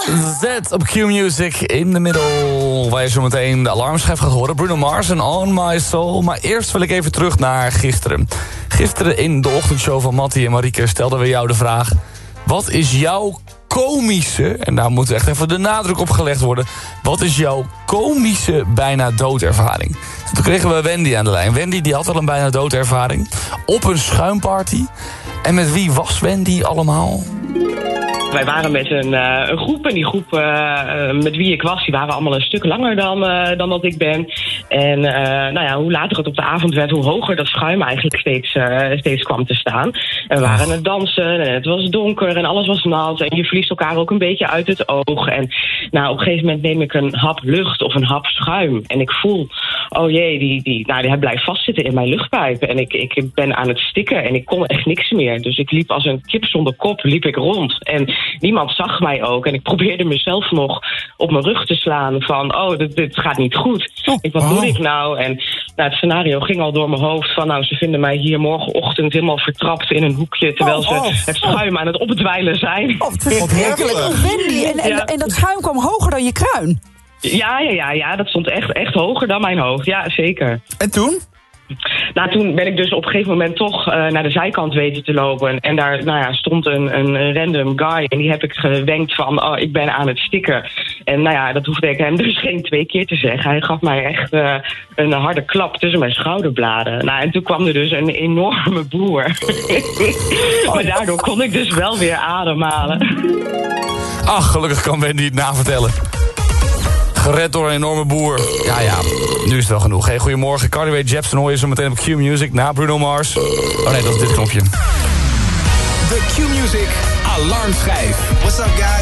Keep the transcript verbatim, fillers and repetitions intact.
Z op Q-Music in de middel. Waar je zo meteen de alarmschijf gaat horen. Bruno Mars en On My Soul. Maar eerst wil ik even terug naar gisteren. Gisteren in de ochtendshow van Mattie en Marieke stelden we jou de vraag: wat is jouw komische, en daar moet echt even de nadruk op gelegd worden, wat is jouw komische bijna doodervaring? Toen kregen we Wendy aan de lijn. Wendy die had al een bijna doodervaring op een schuimparty. En met wie was Wendy allemaal? Wij waren met een, uh, een groep en die groep uh, met wie ik was, die waren allemaal een stuk langer dan, uh, dan dat ik ben. En uh, nou ja, hoe later het op de avond werd, hoe hoger dat schuim eigenlijk steeds, uh, steeds kwam te staan. En we waren aan het dansen en het was donker en alles was nat en je verliest elkaar ook een beetje uit het oog. En nou, op een gegeven moment neem ik een hap lucht of een hap schuim en ik voel, oh jee, die, die, nou, die blijft vastzitten in mijn luchtpijp. En ik, ik ben aan het stikken en ik kon echt niks meer. Dus ik liep als een kip zonder kop, liep ik rond. En niemand zag mij ook. En ik probeerde mezelf nog op mijn rug te slaan van, oh, dit, dit gaat niet goed. Oh, ik, wat oh. doe ik nou? En nou, het scenario ging al door mijn hoofd van, nou, ze vinden mij hier morgenochtend helemaal vertrapt in een hoekje, terwijl oh, oh, ze het schuim oh. aan het opdwijlen zijn. Oh, het is werkelijk. Oh, Wendy, en, en, ja. en dat schuim kwam hoger dan je kruin? Ja, ja, ja, ja, dat stond echt, echt hoger dan mijn hoofd. Ja, zeker. En toen? Nou, toen ben ik dus op een gegeven moment toch uh, naar de zijkant weten te lopen. En daar nou ja, stond een, een random guy. En die heb ik gewenkt van, oh, ik ben aan het stikken. En nou ja, dat hoefde ik hem dus geen twee keer te zeggen. Hij gaf mij echt uh, een harde klap tussen mijn schouderbladen. Nou, en toen kwam er dus een enorme boer. Maar daardoor kon ik dus wel weer ademhalen. Ach, gelukkig kan Wendy het navertellen. Gered door een enorme boer. Ja, ja, nu is het wel genoeg. Hey, goedemorgen, Carly Rae Jepsen hoor je zo meteen op Q-Music na Bruno Mars. Oh nee, dat is dit knopje. De Q-Music alarmschijf. What's up, guys?